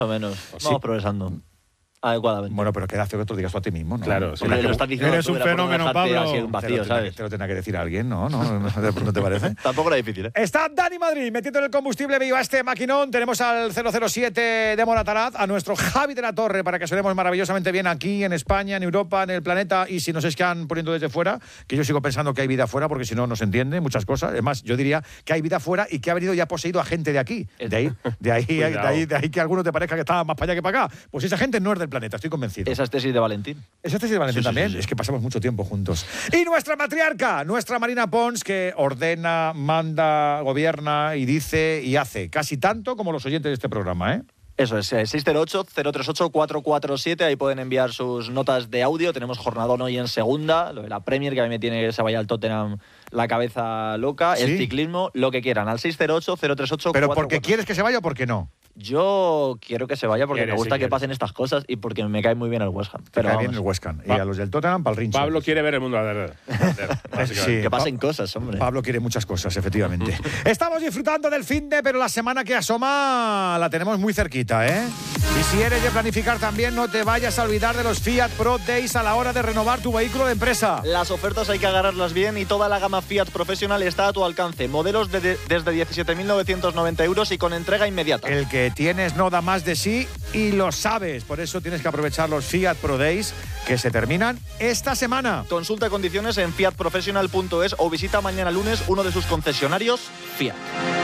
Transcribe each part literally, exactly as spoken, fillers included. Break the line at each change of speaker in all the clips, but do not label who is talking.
o menos.
Sí.
Vamos progresando adecuadamente.
Bueno, pero queda feo que te lo digas tú a ti mismo, ¿no?
Claro, sí.
Hombre,
que
lo estás diciendo
eres
tú,
un
era por no
fenómeno,
dejarte
Pablo.
así en
te,
vacío,
lo tendrá,
¿sabes?
te lo tendrá que decir alguien, ¿no? ¿No, no, no, ¿no te parece?
Tampoco era difícil, ¿eh?
Está Dani Madrid metiendo en el combustible vivo a este maquinón. Tenemos al cero cero siete de Moratalaz, a nuestro Javi de la Torre, para que sonemos maravillosamente bien aquí en España, en Europa, en el planeta, y si nos están poniendo desde fuera, que yo sigo pensando que hay vida fuera, porque si no, no se entiende muchas cosas. Además, yo diría que hay vida fuera y que ha venido y ha poseído a gente de aquí. De ahí, de ahí, de ahí, de ahí que a alguno te parezca que está más para allá que para acá. Pues esa gente no es del planeta, estoy convencido.
Esa es tesis de Valentín.
¿Esa tesis de Valentín
Sí, sí,
también?
sí, sí.
Es que pasamos mucho tiempo juntos. Y nuestra matriarca, nuestra Marina Pons, que ordena, manda, gobierna y dice y hace casi tanto como los oyentes de este programa, ¿eh?
Eso es, eh, seis cero ocho, cero tres ocho, cuatro cuatro siete, ahí pueden enviar sus notas de audio. Tenemos jornadón hoy en segunda, lo de la Premier, que a mí me tiene que se vaya al Tottenham la cabeza loca,
¿Sí?
el ciclismo, lo que quieran, al seis cero ocho, cero tres ocho,
Pero
cuatro
porque
cuatro.
quieres que se vaya o porque no.
Yo quiero que se vaya porque
Quieres,
me gusta
sí,
que
quieres.
pasen estas cosas y porque me cae muy bien el West Ham.
Te
Pero
cae
vamos,
bien el West Ham. Y
Pa-
a los del Tottenham, para el Rinche.
Pablo quiere ver el mundo arder.
Sí.
que pasen cosas, hombre.
Pablo quiere muchas cosas, efectivamente. Estamos disfrutando del finde, pero la semana que asoma la tenemos muy cerquita, ¿eh? Y si eres de planificar también, no te vayas a olvidar de los Fiat Pro Days a la hora de renovar tu vehículo de empresa.
Las ofertas hay que agarrarlas bien y toda la gama Fiat Professional está a tu alcance. Modelos de- de- desde diecisiete mil novecientos noventa euros y con entrega inmediata.
El que tienes no da más de sí y lo sabes. Por eso tienes que aprovechar los Fiat Pro Days que se terminan esta semana.
Consulta condiciones en fiat professional punto es o visita mañana lunes uno de sus concesionarios Fiat.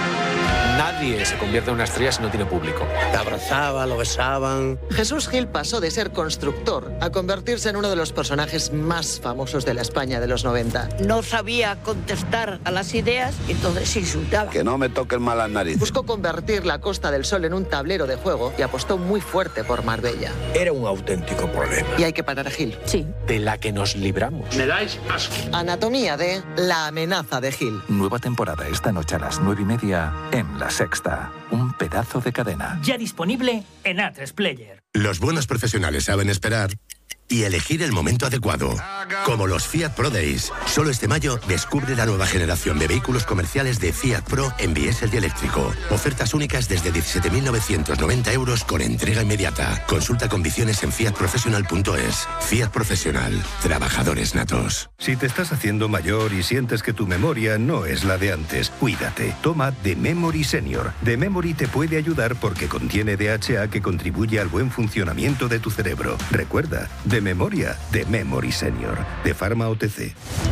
Nadie se convierte en una estrella si no tiene público.
Te abrazaba, lo besaban.
Jesús Gil pasó de ser constructor a convertirse en uno de los personajes más famosos de la España de los noventa.
No sabía contestar a las ideas, entonces insultaba.
Que no me toquen mal las narices.
Buscó convertir la Costa del Sol en un tablero de juego y apostó muy fuerte por Marbella.
Era un auténtico problema.
Y hay que parar a Gil.
Sí.
De la que nos libramos.
Me dais asco.
Anatomía de La amenaza de Gil.
Nueva temporada esta noche a las nueve y media en La Sexta. Un pedazo de cadena.
Ya disponible en A tres Player.
Los buenos profesionales saben esperar y elegir el momento adecuado. Como los Fiat Pro Days. Solo este mayo descubre la nueva generación de vehículos comerciales de Fiat Pro en diésel y eléctrico. Ofertas únicas desde diecisiete mil novecientos noventa euros con entrega inmediata. Consulta condiciones en fiat professional punto es. Fiat Profesional. Trabajadores natos.
Si te estás haciendo mayor y sientes que tu memoria no es la de antes, cuídate. Toma The Memory Senior. The Memory te puede ayudar porque contiene D H A que contribuye al buen funcionamiento de tu cerebro. Recuerda, de memoria, The Memory Senior. De Pharma O T C.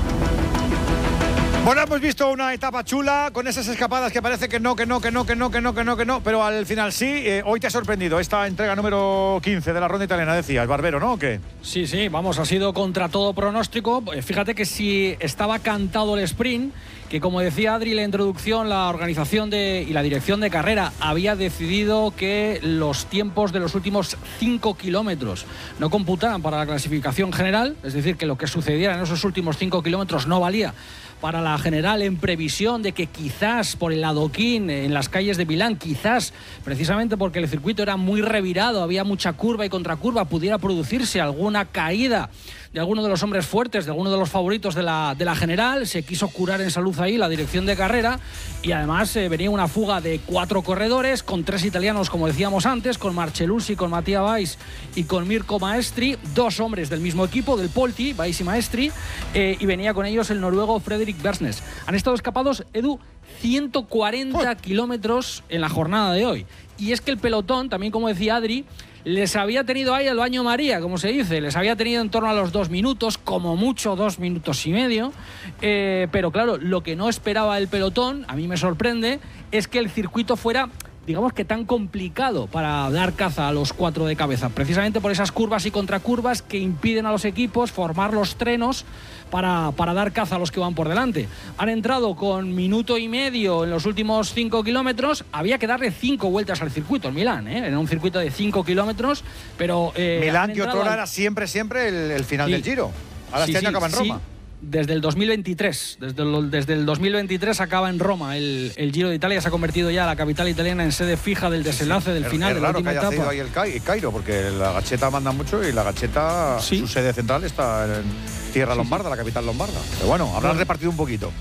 Bueno, hemos visto una etapa chula con esas escapadas que parece que no, que no, que no, que no, que no, que no, que no, pero al final sí. Eh, hoy te ha sorprendido esta entrega número quince de la ronda italiana, decías, Barbero, ¿no? ¿O qué?
Sí, sí, vamos, ha sido contra todo pronóstico. Fíjate que si estaba cantado el sprint, que como decía Adri en la introducción, la organización de, y la dirección de carrera había decidido que los tiempos de los últimos cinco kilómetros no computaran para la clasificación general, es decir, que lo que sucediera en esos últimos cinco kilómetros no valía para la general, en previsión de que quizás por el adoquín en las calles de Milán, quizás precisamente porque el circuito era muy revirado, había mucha curva y contracurva, pudiera producirse alguna caída de alguno de los hombres fuertes, de alguno de los favoritos de la, de la general. Se quiso curar en salud ahí la dirección de carrera y además eh, venía una fuga de cuatro corredores con tres italianos, como decíamos antes, con Marcellucci, con Mattia Weiss y con Mirko Maestri, dos hombres del mismo equipo, del Polti, Weiss y Maestri, eh, y venía con ellos el noruego Fredrik Bersnes. Han estado escapados, Edu, ciento cuarenta kilómetros en la jornada de hoy. Y es que el pelotón, también como decía Adri, les había tenido ahí al baño María, como se dice, les había tenido en torno a los dos minutos, como mucho dos minutos y medio, eh, pero claro, lo que no esperaba el pelotón, a mí me sorprende, es que el circuito fuera, digamos que tan complicado para dar caza a los cuatro de cabeza, precisamente por esas curvas y contracurvas que impiden a los equipos formar los trenos para, para dar caza a los que van por delante. Han entrado con minuto y medio en los últimos cinco kilómetros, había que darle cinco vueltas al circuito, en Milán, ¿eh? Era un circuito de cinco kilómetros, pero... Eh,
Milán, que otrora al... era siempre, siempre el, el final sí. del Giro. Ahora
sí,
este
sí,
año acaba en Roma.
Sí. Desde el dos mil veintitrés, desde el, desde el dos mil veintitrés acaba en Roma el, el Giro de Italia, se ha convertido ya la capital italiana en sede fija del desenlace del
es,
final
es
de la
raro
última
que haya
etapa.
ahí el, Ca el Cairo, porque la Gacheta manda mucho y la Gacheta, sí. su sede central está en tierra sí, lombarda, sí. la capital lombarda. Pero bueno, habrán bueno. repartido un poquito.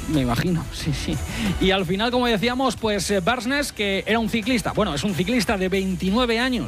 Me imagino, sí, sí. Y al final, como decíamos, pues eh, Barsnes, que era un ciclista, bueno, es un ciclista de veintinueve años,